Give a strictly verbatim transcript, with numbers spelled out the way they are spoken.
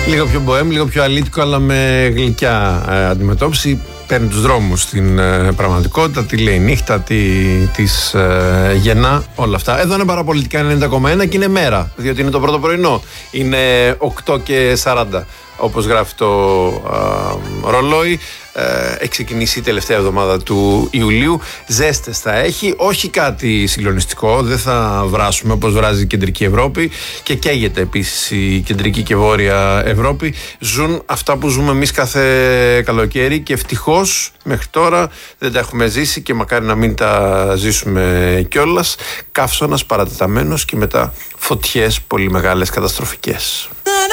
Λίγο πιο μποέμ, λίγο πιο αλήτικο, αλλά με γλυκιά ε, αντιμετώπιση. Παίρνει τους δρόμους στην ε, πραγματικότητα, τι λέει νύχτα, τι της ε, γεννά, όλα αυτά. Εδώ είναι Παραπολιτικά ενενήντα κόμμα ένα και είναι μέρα, διότι είναι το πρώτο πρωινό. Είναι οκτώ και σαράντα, όπως γράφει το ε, ρολόι. Ε, έχει ξεκινήσει η τελευταία εβδομάδα του Ιουλίου. Ζέστες θα έχει, όχι κάτι συγκλονιστικό, δεν θα βράσουμε όπως βράζει η Κεντρική Ευρώπη και καίγεται επίσης η Κεντρική και Βόρεια Ευρώπη. Ζουν αυτά που ζούμε εμείς κάθε καλοκαίρι και ευτυχώς μέχρι τώρα δεν τα έχουμε ζήσει και μακάρι να μην τα ζήσουμε κιόλας. Καύσωνας παρατεταμένος και μετά φωτιές πολύ μεγάλες, καταστροφικές.